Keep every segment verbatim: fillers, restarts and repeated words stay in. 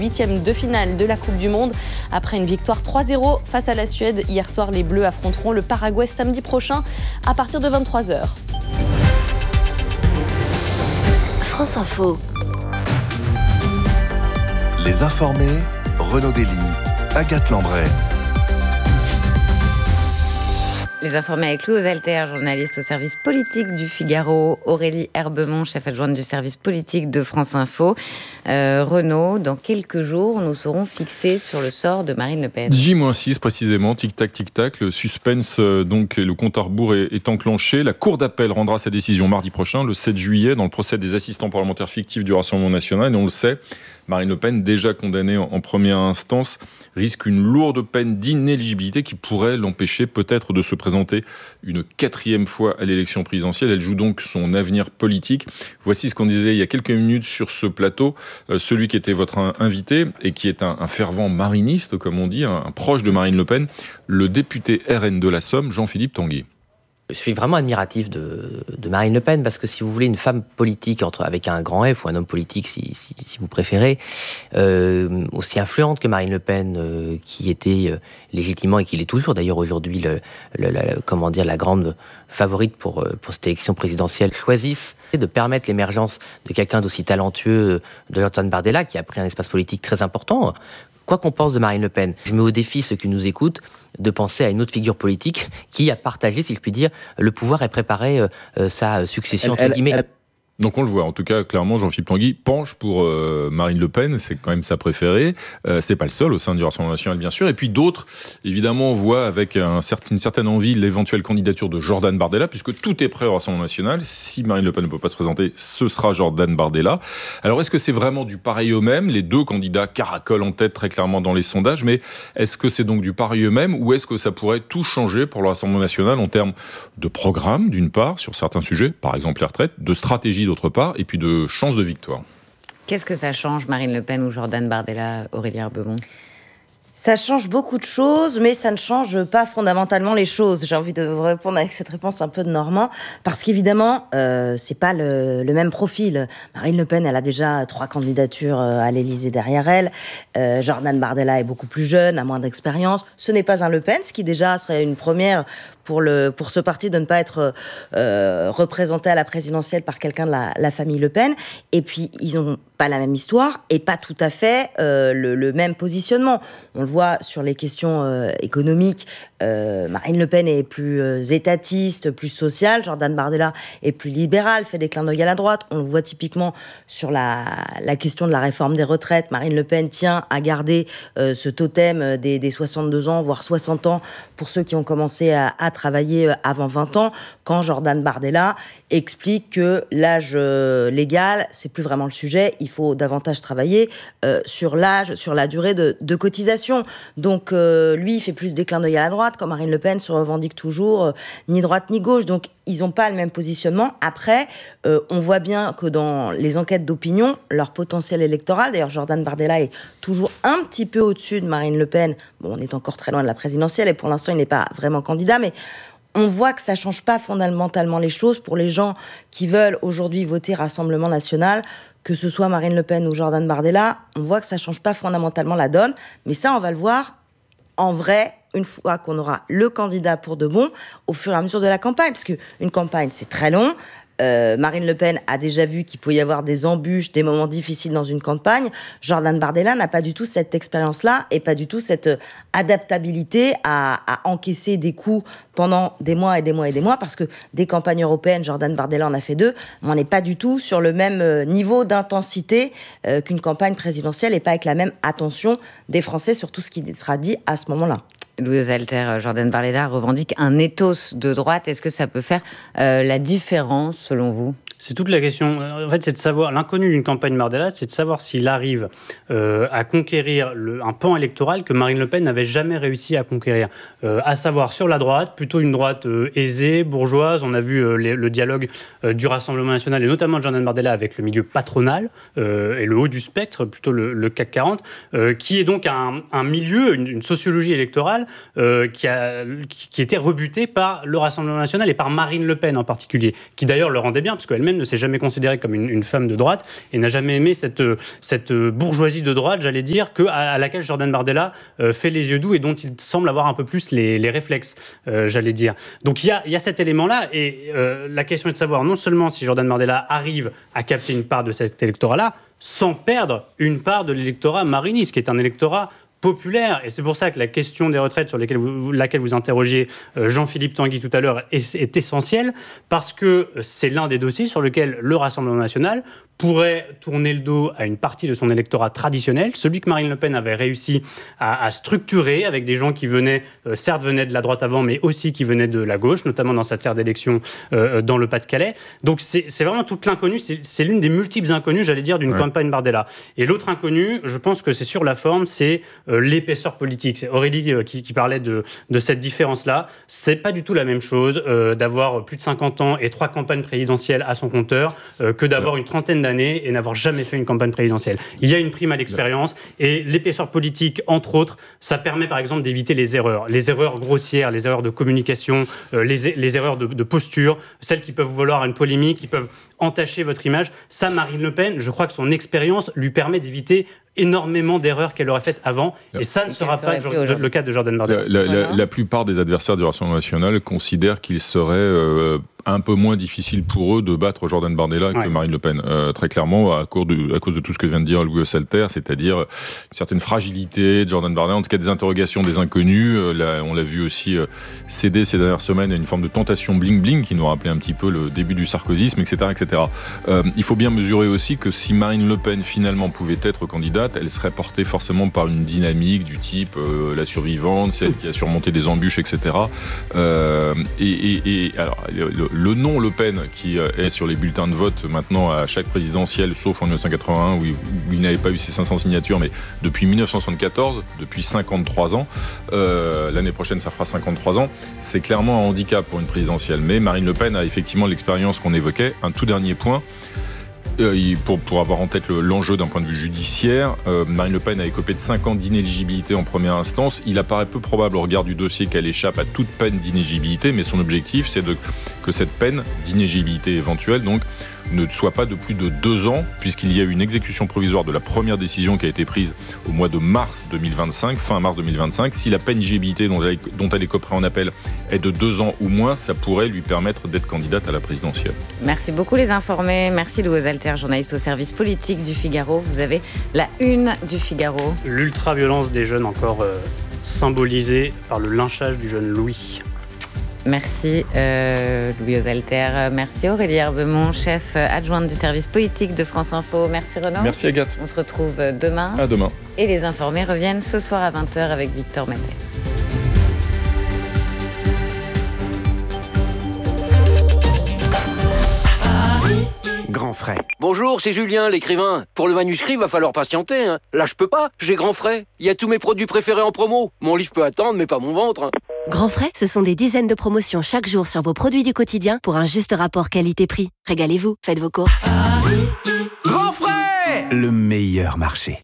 huitièmes de finale de la Coupe du Monde. Après une victoire trois zéro face à la Suède, hier soir, les Bleus affronteront le Paraguay samedi prochain à partir de vingt-trois heures. France Info. Les informés, Renaud Dely, Agathe Lambray. Les informés avec Louis Alter, journaliste au service politique du Figaro, Aurélie Herbemont, chef adjointe du service politique de France Info. Euh, Renaud, dans quelques jours, nous serons fixés sur le sort de Marine Le Pen. J six précisément, tic-tac, tic-tac, le suspense, euh, donc le compte à rebours est, est enclenché. La Cour d'appel rendra sa décision mardi prochain, le sept juillet, dans le procès des assistants parlementaires fictifs du Rassemblement national. Et on le sait, Marine Le Pen, déjà condamnée en, en première instance, risque une lourde peine d'inéligibilité qui pourrait l'empêcher peut-être de se présenter une quatrième fois à l'élection présidentielle. Elle joue donc son avenir politique. Voici ce qu'on disait il y a quelques minutes sur ce plateau. Euh, celui qui était votre invité et qui est un, un fervent mariniste, comme on dit, un, un proche de Marine Le Pen, le député R N de la Somme, Jean-Philippe Tanguy. Je suis vraiment admiratif de, de Marine Le Pen parce que si vous voulez une femme politique entre, avec un grand F ou un homme politique si, si, si vous préférez, euh, aussi influente que Marine Le Pen, euh, qui était euh, légitimement et qui l'est toujours d'ailleurs aujourd'hui, le, le, la, comment dire, la grande favorite pour, pour cette élection présidentielle, choisissent de permettre l'émergence de quelqu'un d'aussi talentueux, de Jordan Bardella, qui a pris un espace politique très important. Quoi qu'on pense de Marine Le Pen, je mets au défi ceux qui nous écoutent de penser à une autre figure politique qui a partagé, si je puis dire, le pouvoir et préparé euh, sa succession, entre guillemets. Elle, elle... Donc on le voit, en tout cas, clairement, Jean-Philippe Tanguy penche pour euh, Marine Le Pen, c'est quand même sa préférée. Euh, c'est pas le seul au sein du Rassemblement national, bien sûr. Et puis d'autres, évidemment, voient avec un certain, une certaine envie l'éventuelle candidature de Jordan Bardella, puisque tout est prêt au Rassemblement national. Si Marine Le Pen ne peut pas se présenter, ce sera Jordan Bardella. Alors est-ce que c'est vraiment du pareil au même ? Les deux candidats caracolent en tête très clairement dans les sondages, mais est-ce que c'est donc du pareil au même, ou est-ce que ça pourrait tout changer pour le Rassemblement national en termes de programme, d'une part, sur certains sujets, par exemple les retraites, de stratégie d'autre part, et puis de chances de victoire. Qu'est-ce que ça change, Marine Le Pen ou Jordan Bardella, Aurélie Herbemont ? Ça change beaucoup de choses, mais ça ne change pas fondamentalement les choses. J'ai envie de vous répondre avec cette réponse un peu de Normand, parce qu'évidemment, euh, c'est pas le, le même profil. Marine Le Pen, elle a déjà trois candidatures à l'Élysée derrière elle. Euh, Jordan Bardella est beaucoup plus jeune, a moins d'expérience. Ce n'est pas un Le Pen, ce qui déjà serait une première pour, le, pour ce parti de ne pas être euh, représenté à la présidentielle par quelqu'un de la, la famille Le Pen. Et puis, ils n'ont pas la même histoire et pas tout à fait euh, le, le même positionnement. On le voit sur les questions euh, économiques. Euh, Marine Le Pen est plus euh, étatiste, plus sociale. Jordan Bardella est plus libéral, fait des clins d'œil à la droite. On le voit typiquement sur la, la question de la réforme des retraites. Marine Le Pen tient à garder euh, ce totem des, des soixante-deux ans, voire soixante ans, pour ceux qui ont commencé à, à travailler avant vingt ans, quand Jordan Bardella explique que l'âge euh, légal, c'est plus vraiment le sujet. Il faut davantage travailler euh, sur l'âge, sur la durée de, de cotisation. Donc, euh, lui, il fait plus des clins d'œil à la droite, quand Marine Le Pen se revendique toujours euh, ni droite ni gauche. Donc, ils n'ont pas le même positionnement. Après, euh, on voit bien que dans les enquêtes d'opinion, leur potentiel électoral, d'ailleurs, Jordan Bardella est toujours un petit peu au-dessus de Marine Le Pen. Bon, on est encore très loin de la présidentielle et pour l'instant, il n'est pas vraiment candidat, mais on voit que ça ne change pas fondamentalement les choses pour les gens qui veulent aujourd'hui voter Rassemblement national, que ce soit Marine Le Pen ou Jordan Bardella. On voit que ça ne change pas fondamentalement la donne, mais ça, on va le voir en vrai une fois qu'on aura le candidat pour de bon au fur et à mesure de la campagne, parce qu'une campagne, c'est très long. Euh, Marine Le Pen a déjà vu qu'il pouvait y avoir des embûches, des moments difficiles dans une campagne. Jordan Bardella n'a pas du tout cette expérience-là et pas du tout cette adaptabilité à, à encaisser des coups pendant des mois et des mois et des mois, parce que des campagnes européennes, Jordan Bardella en a fait deux, mais on n'est pas du tout sur le même niveau d'intensité euh, qu'une campagne présidentielle et pas avec la même attention des Français sur tout ce qui sera dit à ce moment-là. Louis Alter, Jordan Bardella revendique un ethos de droite. Est-ce que ça peut faire euh, la différence, selon vous ? C'est toute la question. En fait, c'est de savoir, l'inconnu d'une campagne Bardella, c'est de savoir s'il arrive euh, à conquérir le, un pan électoral que Marine Le Pen n'avait jamais réussi à conquérir. Euh, à savoir, sur la droite, plutôt une droite euh, aisée, bourgeoise. On a vu euh, les, le dialogue euh, du Rassemblement national, et notamment de Jordan Bardella, avec le milieu patronal euh, et le haut du spectre, plutôt le, le C A C quarante, euh, qui est donc un, un milieu, une, une sociologie électorale euh, qui, a, qui, qui était rebutée par le Rassemblement national et par Marine Le Pen en particulier, qui d'ailleurs le rendait bien, parce qu'elle elle-même ne s'est jamais considérée comme une, une femme de droite et n'a jamais aimé cette, cette bourgeoisie de droite, j'allais dire, que, à, à laquelle Jordan Bardella euh, fait les yeux doux et dont il semble avoir un peu plus les, les réflexes, euh, j'allais dire. Donc il y a, il y a cet élément-là et euh, la question est de savoir non seulement si Jordan Bardella arrive à capter une part de cet électorat-là, sans perdre une part de l'électorat mariniste, qui est un électorat populaire. Et c'est pour ça que la question des retraites sur laquelle vous, laquelle vous interrogez euh, Jean-Philippe Tanguy tout à l'heure est, est essentielle, parce que c'est l'un des dossiers sur lequel le Rassemblement national pourrait tourner le dos à une partie de son électorat traditionnel, celui que Marine Le Pen avait réussi à, à structurer avec des gens qui venaient, euh, certes venaient de la droite avant, mais aussi qui venaient de la gauche, notamment dans sa terre d'élection euh, dans le Pas-de-Calais. Donc c'est, c'est vraiment toute l'inconnue, c'est, c'est l'une des multiples inconnues, j'allais dire, d'une ouais. campagne Bardella. Et l'autre inconnue, je pense que c'est sur la forme, c'est euh, l'épaisseur politique. C'est Aurélie euh, qui, qui parlait de, de cette différence-là. C'est pas du tout la même chose euh, d'avoir plus de cinquante ans et trois campagnes présidentielles à son compteur euh, que d'avoir ouais. une trentaine d'années et n'avoir jamais fait une campagne présidentielle. Il y a une prime à l'expérience et l'épaisseur politique, entre autres, ça permet par exemple d'éviter les erreurs. Les erreurs grossières, les erreurs de communication, euh, les, les erreurs de, de posture, celles qui peuvent vouloir une polémique, qui peuvent entacher votre image. Ça, Marine Le Pen, je crois que son expérience lui permet d'éviter énormément d'erreurs qu'elle aurait faites avant. Et ça ne sera pas le cas de Jordan Bardella. La, la, voilà. la, la plupart des adversaires du Rassemblement national considèrent qu'il serait euh, un peu moins difficile pour eux de battre Jordan Bardella ouais. que Marine Le Pen. Euh, très clairement, à cause, de, à cause de tout ce que vient de dire Louis Osselter, c'est-à-dire une certaine fragilité de Jordan Bardella, en tout cas des interrogations, des inconnus. Euh, là, on l'a vu aussi euh, céder ces dernières semaines à une forme de tentation bling-bling qui nous rappelait un petit peu le début du sarkozysme, et cetera et cetera. Euh, il faut bien mesurer aussi que si Marine Le Pen finalement pouvait être candidate, elle serait portée forcément par une dynamique du type euh, la survivante, celle qui a surmonté des embûches, et cetera. Euh, et, et, et alors, le, le nom Le Pen qui est sur les bulletins de vote maintenant à chaque présidentielle, sauf en dix-neuf cent quatre-vingt-un où il, où il n'avait pas eu ses cinq cents signatures, mais depuis dix-neuf cent soixante-quatorze, depuis cinquante-trois ans, euh, l'année prochaine ça fera cinquante-trois ans, c'est clairement un handicap pour une présidentielle. Mais Marine Le Pen a effectivement l'expérience qu'on évoquait. Un tout dernier point. Euh, pour, pour avoir en tête le, l'enjeu d'un point de vue judiciaire, euh, Marine Le Pen a écopé de cinq ans d'inéligibilité en première instance. Il apparaît peu probable au regard du dossier qu'elle échappe à toute peine d'inéligibilité, mais son objectif, c'est de, que cette peine d'inéligibilité éventuelle donc, ne soit pas de plus de deux ans, puisqu'il y a eu une exécution provisoire de la première décision qui a été prise au mois de mars deux mille vingt-cinq, fin mars deux mille vingt-cinq. Si la peine d'éligibilité dont elle, dont elle écoperait en appel est de deux ans ou moins, ça pourrait lui permettre d'être candidate à la présidentielle. Merci beaucoup les informés. Merci Louis Osselter, journaliste au service politique du Figaro. Vous avez la une du Figaro. L'ultra-violence des jeunes encore euh, symbolisée par le lynchage du jeune Louis. Merci euh, Louis Osselter. Merci Aurélie Herbemont, chef adjointe du service politique de France Info. Merci Renaud. Merci Agathe. On se retrouve demain. À demain. Et les informés reviennent ce soir à vingt heures avec Victor Maté. Grand frais. Bonjour, c'est Julien, l'écrivain. Pour le manuscrit, va falloir patienter. Hein. Là, je peux pas, j'ai Grand frais. Il y a tous mes produits préférés en promo. Mon livre peut attendre, mais pas mon ventre. Hein. Grand frais, ce sont des dizaines de promotions chaque jour sur vos produits du quotidien pour un juste rapport qualité-prix. Régalez-vous, faites vos courses. Grand frais, le meilleur marché.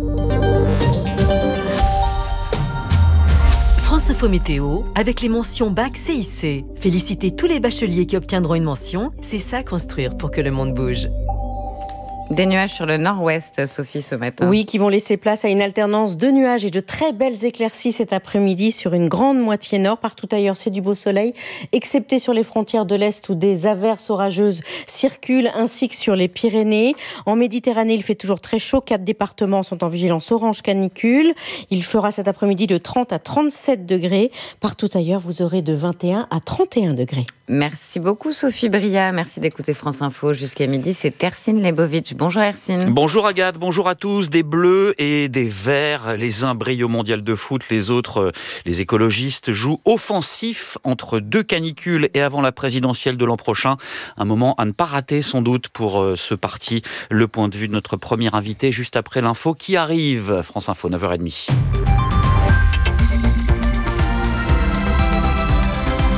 France Info Météo, avec les mentions Bac C I C. Félicitez tous les bacheliers qui obtiendront une mention. C'est ça construire pour que le monde bouge. Des nuages sur le nord-ouest, Sophie, ce matin. Oui, qui vont laisser place à une alternance de nuages et de très belles éclaircies cet après-midi sur une grande moitié nord. Partout ailleurs, c'est du beau soleil, excepté sur les frontières de l'Est où des averses orageuses circulent, ainsi que sur les Pyrénées. En Méditerranée, il fait toujours très chaud. Quatre départements sont en vigilance orange canicule. Il fera cet après-midi de trente à trente-sept degrés. Partout ailleurs, vous aurez de vingt et un à trente et un degrés. Merci beaucoup, Sophie Bria. Merci d'écouter France Info jusqu'à midi. C'est Hercine Lebovitch. Bonjour Hercine. Bonjour Agathe, bonjour à tous. Des bleus et des verts, les uns brillent au mondial de foot, les autres, les écologistes, jouent offensif entre deux canicules et avant la présidentielle de l'an prochain. Un moment à ne pas rater sans doute pour ce parti. Le point de vue de notre premier invité juste après l'info qui arrive. France Info, neuf heures trente.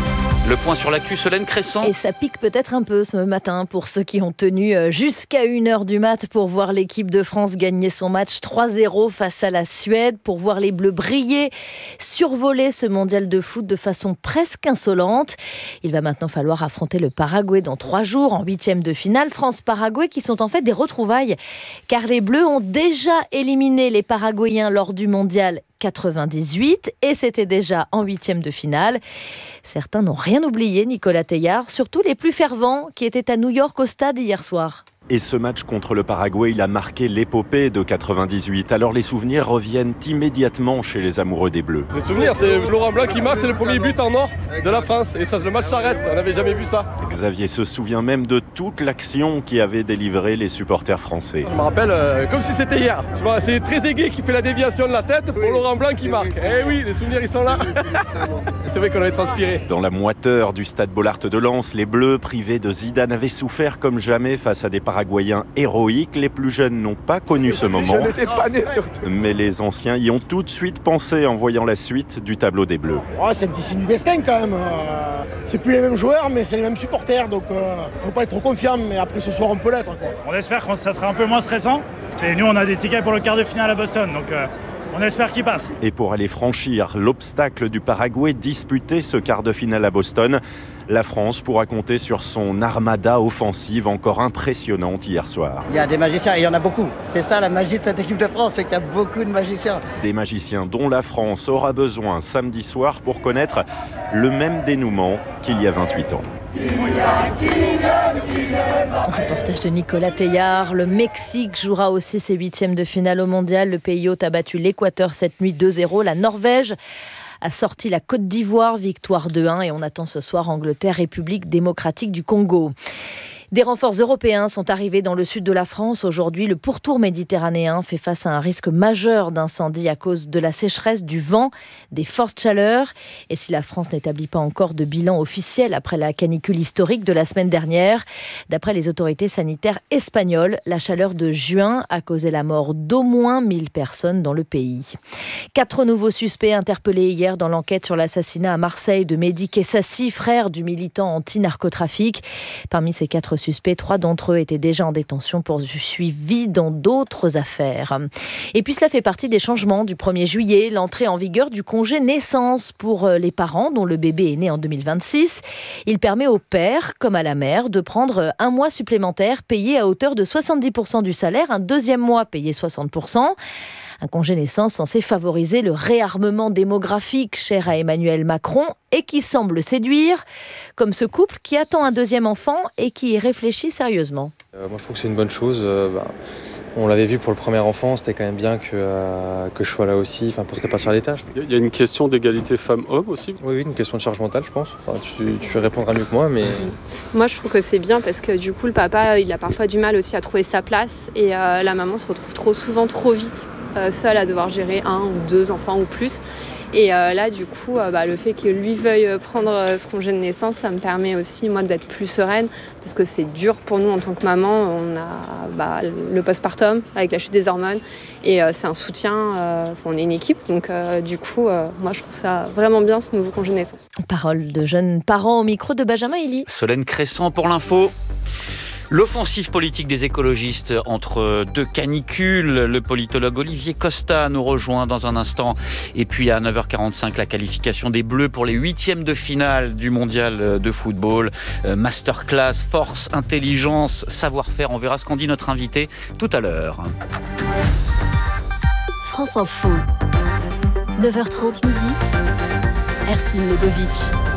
Le point sur l'actu, Solène Crescent. Et ça pique peut-être un peu ce matin pour ceux qui ont tenu jusqu'à une heure du mat pour voir l'équipe de France gagner son match trois zéro face à la Suède, pour voir les Bleus briller, survoler ce mondial de foot de façon presque insolente. Il va maintenant falloir affronter le Paraguay dans trois jours en huitième de finale. France-Paraguay qui sont en fait des retrouvailles, car les Bleus ont déjà éliminé les Paraguayens lors du mondial quatre-vingt-dix-huit et c'était déjà en huitième de finale. Certains n'ont rien oublié, Nicolas Teilhard, surtout les plus fervents qui étaient à New York au stade hier soir. Et ce match contre le Paraguay, il a marqué l'épopée de quatre-vingt-dix-huit. Alors les souvenirs reviennent immédiatement chez les amoureux des Bleus. Les souvenirs, c'est Laurent Blanc qui marque, c'est le premier but en or de la France. Et ça, le match s'arrête, on n'avait jamais vu ça. Xavier se souvient même de toute l'action qui avait délivré les supporters français. Je me rappelle euh, comme si c'était hier. Je vois, c'est Trezeguet qui fait la déviation de la tête pour oui. Laurent Blanc qui marque. Eh oui, les souvenirs, ils sont là. C'est vrai qu'on avait transpiré. Dans la moiteur du stade Bollaert de Lens, les Bleus, privés de Zidane, avaient souffert comme jamais face à des Paraguayens héroïques. Les plus jeunes n'ont pas connu ce moment. Je n'étais pas né surtout. Mais les anciens y ont tout de suite pensé en voyant la suite du tableau des Bleus. Oh, c'est un petit signe du destin quand même. Euh, c'est plus les mêmes joueurs, mais c'est les mêmes supporters. Donc euh, faut pas être trop confiant, mais après ce soir on peut l'être, quoi. On espère que ça sera un peu moins stressant. C'est, nous on a des tickets pour le quart de finale à Boston, donc euh, on espère qu'il passe. Et pour aller franchir l'obstacle du Paraguay, disputer ce quart de finale à Boston, la France pourra compter sur son armada offensive encore impressionnante hier soir. Il y a des magiciens, et il y en a beaucoup. C'est ça la magie de cette équipe de France, c'est qu'il y a beaucoup de magiciens. Des magiciens dont la France aura besoin samedi soir pour connaître le même dénouement qu'il y a vingt-huit ans. Reportage de Nicolas Teilhard. Le Mexique jouera aussi ses huitièmes de finale au mondial. Le pays hôte a battu l'Équateur cette nuit deux zéro. La Norvège a sorti la Côte d'Ivoire, victoire deux un. Et on attend ce soir Angleterre, République démocratique du Congo. Des renforts européens sont arrivés dans le sud de la France. Aujourd'hui, le pourtour méditerranéen fait face à un risque majeur d'incendie à cause de la sécheresse, du vent, des fortes chaleurs. Et si la France n'établit pas encore de bilan officiel après la canicule historique de la semaine dernière, d'après les autorités sanitaires espagnoles, la chaleur de juin a causé la mort d'au moins mille personnes dans le pays. Quatre nouveaux suspects interpellés hier dans l'enquête sur l'assassinat à Marseille de Mehdi Kessassi, frère du militant anti-narcotrafic. Parmi ces quatre suspects, trois d'entre eux étaient déjà en détention poursuivis dans d'autres affaires. Et puis cela fait partie des changements du premier juillet, l'entrée en vigueur du congé naissance pour les parents dont le bébé est né en deux mille vingt-six. Il permet au père comme à la mère de prendre un mois supplémentaire payé à hauteur de soixante-dix pour cent du salaire, un deuxième mois payé soixante pour cent. Un congé naissance censé favoriser le réarmement démographique cher à Emmanuel Macron et qui semble séduire, comme ce couple qui attend un deuxième enfant et qui y réfléchit sérieusement. Euh, moi je trouve que c'est une bonne chose. Euh, bah, on l'avait vu pour le premier enfant, c'était quand même bien que, euh, que je sois là aussi, enfin pour se répartir les tâches. Il y a une question d'égalité femmes-hommes aussi. Oui, oui, une question de charge mentale je pense. Enfin, tu, tu répondras mieux que moi, mais... Moi je trouve que c'est bien parce que du coup le papa il a parfois du mal aussi à trouver sa place et euh, la maman se retrouve trop souvent trop vite euh, seule à devoir gérer un ou deux enfants ou plus. Et euh, là, du coup, euh, bah, le fait que lui veuille prendre euh, ce congé de naissance, ça me permet aussi, moi, d'être plus sereine. Parce que c'est dur pour nous en tant que maman. On a bah, le postpartum avec la chute des hormones. Et euh, c'est un soutien. Euh, on est une équipe. Donc, euh, du coup, euh, moi, je trouve ça vraiment bien, ce nouveau congé de naissance. Parole de jeunes parents au micro de Benjamin Elie. Solène Crescent pour l'info. L'offensive politique des écologistes entre deux canicules. Le politologue Olivier Costa nous rejoint dans un instant. Et puis à neuf heures quarante-cinq, la qualification des Bleus pour les huitièmes de finale du mondial de football. Euh, masterclass, force, intelligence, savoir-faire. On verra ce qu'en dit notre invité tout à l'heure. France Info, neuf heures trente midi, Ercine Legovic.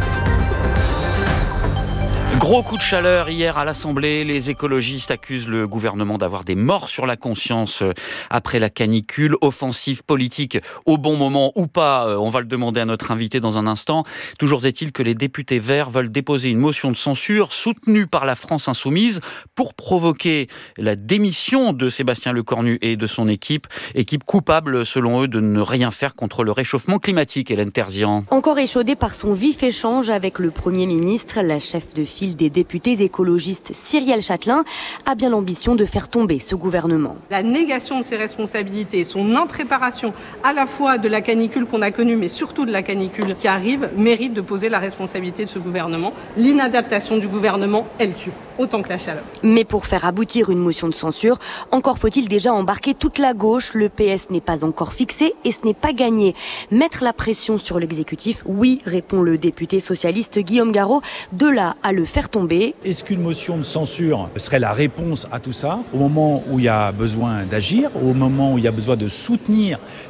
Gros coup de chaleur hier à l'Assemblée. Les écologistes accusent le gouvernement d'avoir des morts sur la conscience après la canicule. Offensive politique au bon moment ou pas, on va le demander à notre invité dans un instant. Toujours est-il que les députés verts veulent déposer une motion de censure soutenue par la France Insoumise pour provoquer la démission de Sébastien Lecornu et de son équipe. Équipe coupable, selon eux, de ne rien faire contre le réchauffement climatique. Hélène Terzian. Encore échaudée par son vif échange avec le Premier ministre, la chef de file file des députés écologistes Cyrielle Châtelain a bien l'ambition de faire tomber ce gouvernement. La négation de ses responsabilités, son impréparation à la fois de la canicule qu'on a connue, mais surtout de la canicule qui arrive, mérite de poser la responsabilité de ce gouvernement. L'inadaptation du gouvernement, elle tue, autant que la chaleur. Mais pour faire aboutir une motion de censure, encore faut-il déjà embarquer toute la gauche. Le P S n'est pas encore fixé et ce n'est pas gagné. Mettre la pression sur l'exécutif, oui, répond le député socialiste Guillaume Garot. De là à le faire tomber. Est-ce qu'une motion de censure serait la réponse à tout ça, au moment où il y a besoin d'agir, au moment où il y a besoin de soutenir